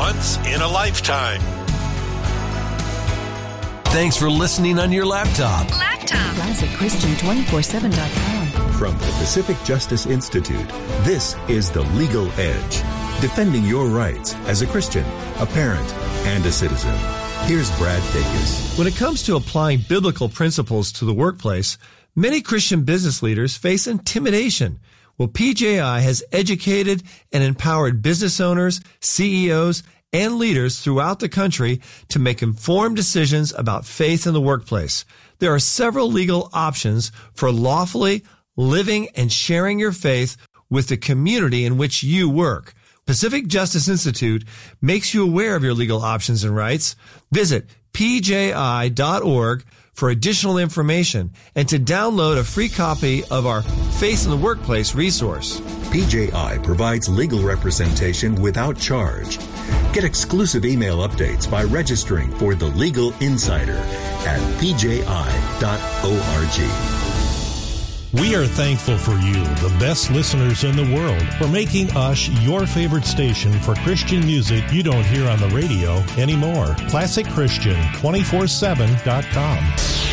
once in a lifetime. Thanks for listening on your laptop. ClassicChristian247.com. From the Pacific Justice Institute, this is The Legal Edge, defending your rights as a Christian, a parent, and a citizen. Here's Brad Dacus. When it comes to applying biblical principles to the workplace, many Christian business leaders face intimidation. Well, PJI has educated and empowered business owners, CEOs, and leaders throughout the country to make informed decisions about faith in the workplace. There are several legal options for lawfully living and sharing your faith with the community in which you work. Pacific Justice Institute makes you aware of your legal options and rights. Visit pji.org for additional information and to download a free copy of our Faith in the Workplace resource. PJI provides legal representation without charge. Get exclusive email updates by registering for The Legal Insider at pji.org. We are thankful for you, the best listeners in the world, for making us your favorite station for Christian music you don't hear on the radio anymore. ClassicChristian247.com.